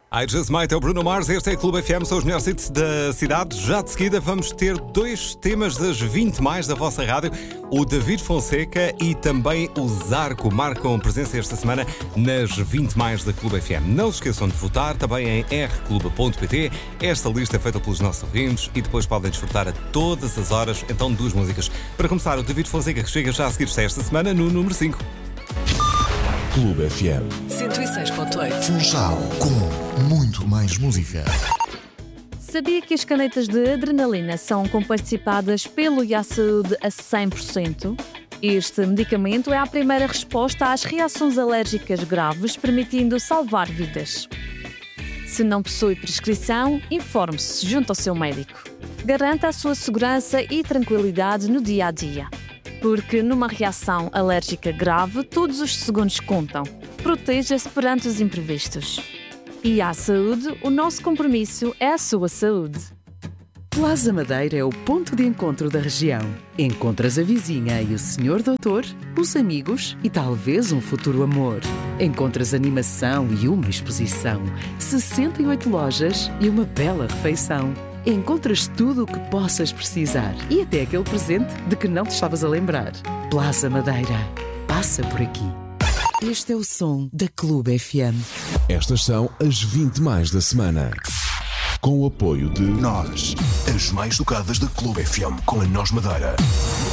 I Just Might é o Bruno Mars, este é o Clube FM, são os melhores hits da cidade. Já de seguida vamos ter dois temas das 20 mais da vossa rádio. O David Fonseca e também o Zarco marcam presença esta semana nas 20 mais da Clube FM. Não se esqueçam de votar também em rclube.pt. Esta lista é feita pelos nossos ouvintes e depois podem desfrutar a todas as horas, então, duas músicas. Para começar, o David Fonseca, que chega já a seguir esta semana no número 5. Clube FM 106.8. Funchal, com muito mais música. Sabia que as canetas de adrenalina são comparticipadas pelo IASaúde a 100%? Este medicamento é a primeira resposta às reações alérgicas graves, permitindo salvar vidas. Se não possui prescrição, informe-se junto ao seu médico. Garanta a sua segurança e tranquilidade no dia a dia. Porque numa reação alérgica grave, todos os segundos contam. Proteja-se perante os imprevistos. E à saúde, o nosso compromisso é a sua saúde. Plaza Madeira é o ponto de encontro da região. Encontras a vizinha e o senhor doutor, os amigos e talvez um futuro amor. Encontras animação e uma exposição, 68 lojas e uma bela refeição. Encontras tudo o que possas precisar e até aquele presente de que não te estavas a lembrar. Plaza Madeira. Passa por aqui. Este é o som da Clube FM. Estas são as 20 mais da semana. Com o apoio de Nós, as mais tocadas da Clube FM com a Nós Madeira.